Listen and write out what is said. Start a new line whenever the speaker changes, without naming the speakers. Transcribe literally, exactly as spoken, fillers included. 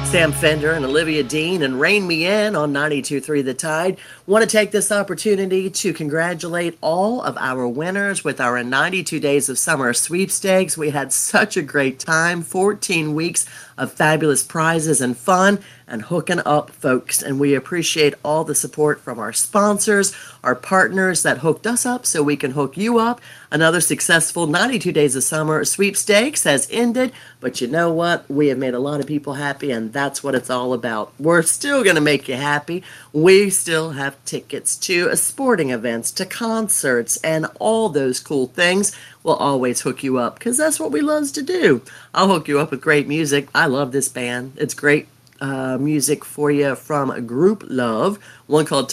Sam Fender and Olivia Dean and Rain Me In on ninety-two point three The Tide. Want to take this opportunity to congratulate all of our winners with our ninety-two Days of Summer sweepstakes. We had such a great time, fourteen weeks of fabulous prizes and fun and hooking up folks. And we appreciate all the support from our sponsors, our partners that hooked us up so we can hook you up. Another successful ninety-two Days of Summer sweepstakes has ended, but you know what? We have made a lot of people happy, and that's what it's all about. We're still going to make you happy. We still have tickets to sporting events, to concerts, and all those cool things. We'll always hook you up because that's what we love to do. I'll hook you up with great music. I love this band. It's great uh, music for you from Group Love, one called